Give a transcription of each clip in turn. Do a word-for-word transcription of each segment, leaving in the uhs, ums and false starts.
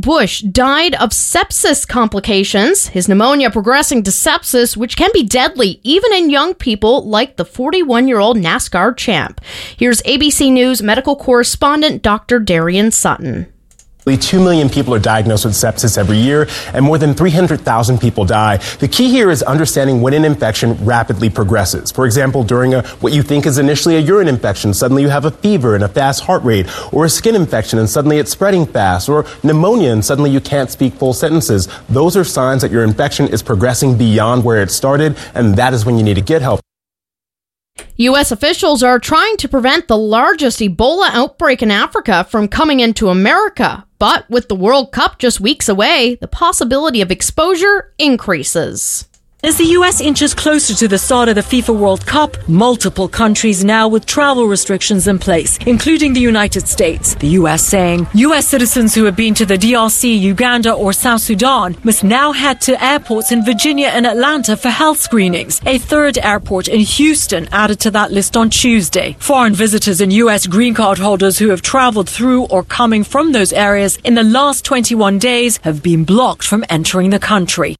Bush died of sepsis complications, his pneumonia progressing to sepsis, which can be deadly even in young people like the forty-one-year-old NASCAR champ. Here's A B C News medical correspondent Doctor Darian Sutton. two million people are diagnosed with sepsis every year, and more than three hundred thousand people die. The key here is understanding when an infection rapidly progresses. For example, during a what you think is initially a urine infection, suddenly you have a fever and a fast heart rate, or a skin infection and suddenly it's spreading fast, or pneumonia and suddenly you can't speak full sentences. Those are signs that your infection is progressing beyond where it started, and that is when you need to get help. U S officials are trying to prevent the largest Ebola outbreak in Africa from coming into America. But with the World Cup just weeks away, the possibility of exposure increases. As the U S inches closer to the start of the FIFA World Cup, multiple countries now with travel restrictions in place, including the United States. The U S saying U S citizens who have been to the D R C, Uganda or South Sudan must now head to airports in Virginia and Atlanta for health screenings. A third airport in Houston added to that list on Tuesday. Foreign visitors and U S green card holders who have traveled through or coming from those areas in the last twenty-one days have been blocked from entering the country.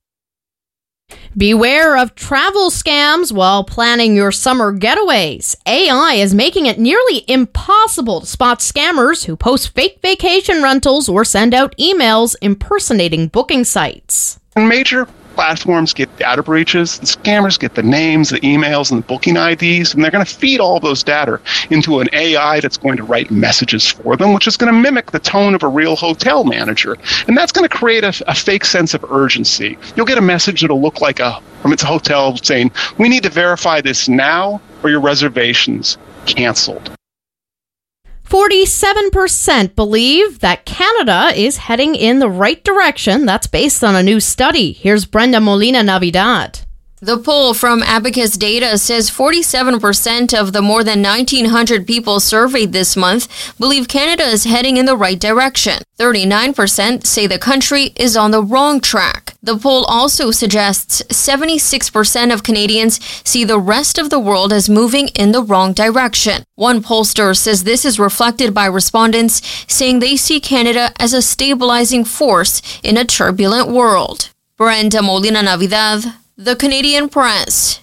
Beware of travel scams while planning your summer getaways. A I is making it nearly impossible to spot scammers who post fake vacation rentals or send out emails impersonating booking sites. Major platforms get data breaches. The scammers get the names, the emails, and the booking I Ds, and they're going to feed all those data into an A I that's going to write messages for them, which is going to mimic the tone of a real hotel manager. And that's going to create a, a fake sense of urgency. You'll get a message that'll look like a from its hotel saying, "We need to verify this now or your reservation's canceled." forty-seven percent believe that Canada is heading in the right direction. That's based on a new study. Here's Brenda Molina Navidad. The poll from Abacus Data says forty-seven percent of the more than nineteen hundred people surveyed this month believe Canada is heading in the right direction. thirty-nine percent say the country is on the wrong track. The poll also suggests seventy-six percent of Canadians see the rest of the world as moving in the wrong direction. One pollster says this is reflected by respondents saying they see Canada as a stabilizing force in a turbulent world. Brenda Molina Navidad, The Canadian Press.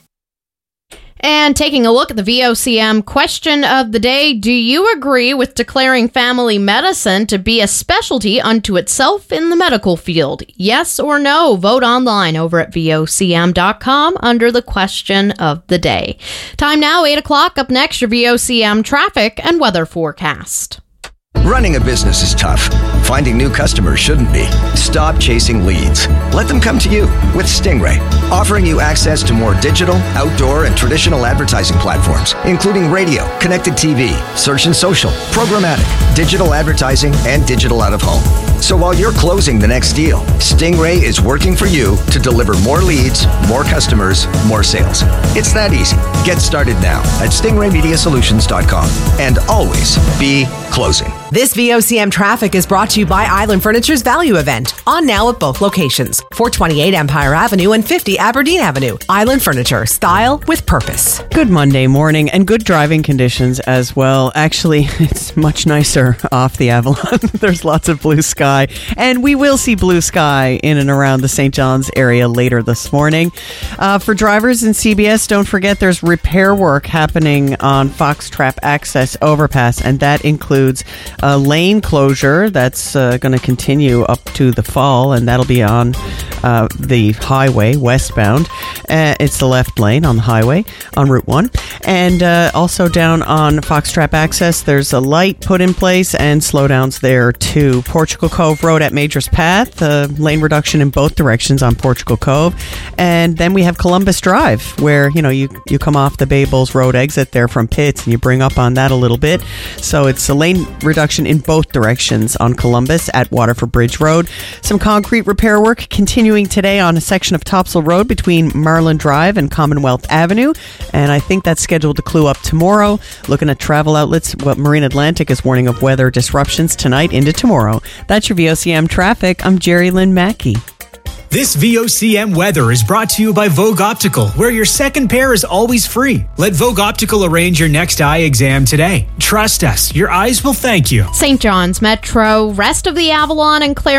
And taking a look at the V O C M question of the day, do you agree with declaring family medicine to be a specialty unto itself in the medical field? Yes or no? Vote online over at V O C M dot com under the question of the day. Time now, eight o'clock. Up next, your V O C M traffic and weather forecast. Running a business is tough. Finding new customers shouldn't be. Stop chasing leads. Let them come to you with Stingray, offering you access to more digital, outdoor, and traditional advertising platforms, including radio, connected T V, search and social, programmatic, digital advertising, and digital out of home. So while you're closing the next deal, Stingray is working for you to deliver more leads, more customers, more sales. It's that easy. Get started now at stingray media solutions dot com and always be closing. This V O C M traffic is brought to you by Island Furniture's Value Event, on now at both locations, four twenty-eight Empire Avenue and fifty Aberdeen Avenue. Island Furniture, style with purpose. Good Monday morning and good driving conditions as well. Actually, it's much nicer off the Avalon. There's lots of blue sky, and we will see blue sky in and around the Saint John's area later this morning. Uh, for drivers in C B S, don't forget there's repair work happening on Foxtrap Access Overpass, and that includes a lane closure that's uh, going to continue up to the fall, and that'll be on uh, the highway westbound. Uh, it's the left lane on the highway on Route one. And uh, also down on Foxtrap Access, there's a light put in place and slowdowns there too. Portugal Cove Road at Majors Path, uh, lane reduction in both directions on Portugal Cove. And then we have Columbus Drive, where, you know, you, you come off the Bay Bulls Road exit there from Pitts and you bring up on that a little bit. So it's a lane reduction in both directions on Columbus at Waterford Bridge Road. Some concrete repair work continuing today on a section of Topsail Road between Marlin Drive and Commonwealth Avenue. And I think that's scheduled to clue up tomorrow. Looking at travel outlets, what Marine Atlantic is warning of weather disruptions tonight into tomorrow. That's your V O C M traffic. I'm Jerry Lynn Mackey. This V O C M weather is brought to you by Vogue Optical, where your second pair is always free. Let Vogue Optical arrange your next eye exam today. Trust us, your eyes will thank you. Saint John's Metro, rest of the Avalon and Clare